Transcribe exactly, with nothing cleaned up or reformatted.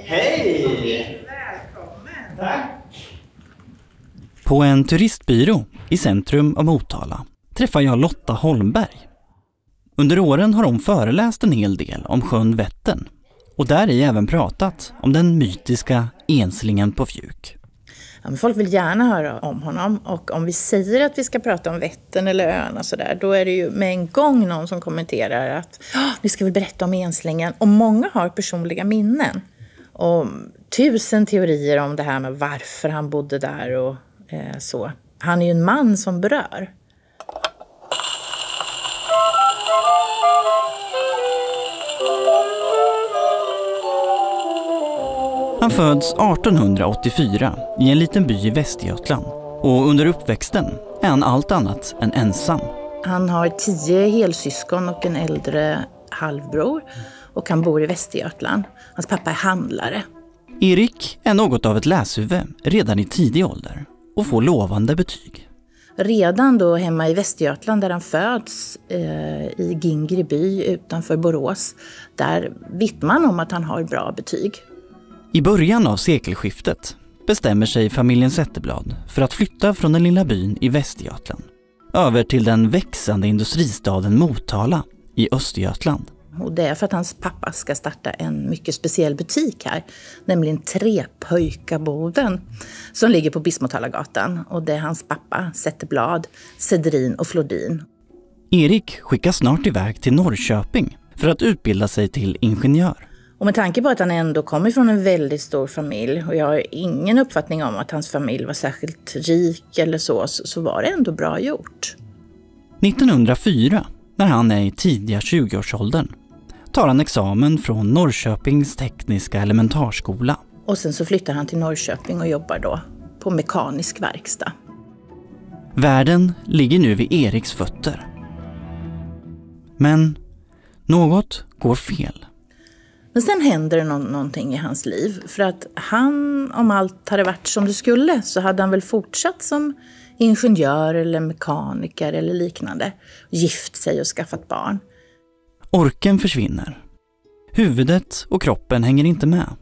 Hej! Välkommen! Tack! På en turistbyrå i centrum av Motala träffar jag Lotta Holmberg. Under åren har hon föreläst en hel del om sjön Vättern och där är även pratat om den mytiska enslingen på Fjuk. Ja, men folk vill gärna höra om honom, och om vi säger att vi ska prata om Vättern eller ön och sådär, då är det ju med en gång någon som kommenterar att vi ska väl berätta om enslingen. Och många har personliga minnen och tusen teorier om det här med varför han bodde där och eh, så. Han är ju en man som berör. Han föds artonhundraåttiofyra i en liten by i Västergötland och under uppväxten är han allt annat än ensam. Han har tio helsyskon och en äldre halvbror och han bor i Västergötland. Hans pappa är handlare. Erik är något av ett läshuvud redan i tidig ålder och får lovande betyg. Redan då hemma i Västergötland där han föds eh, i Gingri by utanför Borås, där vittnar man om att han har bra betyg. I början av sekelskiftet bestämmer sig familjen Zetterblad för att flytta från den lilla byn i Västergötland över till den växande industristaden Motala i Östergötland. Och det är för att hans pappa ska starta en mycket speciell butik här, nämligen Trepöjkaboden som ligger på Bismotalagatan. Och det är hans pappa, Zetterblad, Cedrin och Flodin. Erik skickas snart iväg till Norrköping för att utbilda sig till ingenjör. Och med tanke på att han ändå kommer från en väldigt stor familj, och jag har ingen uppfattning om att hans familj var särskilt rik eller så, så var det ändå bra gjort. nittonhundrafyra, när han är i tidiga tjugoårsåldern, tar han examen från Norrköpings tekniska elementarskola. Och sen så flyttar han till Norrköping och jobbar då på mekanisk verkstad. Världen ligger nu vid Eriks fötter. Men något går fel. Men sen händer det nå- någonting i hans liv. För att han, om allt hade varit som det skulle, så hade han väl fortsatt som ingenjör eller mekaniker eller liknande. Gift sig och skaffat barn. Orken försvinner. Huvudet och kroppen hänger inte med.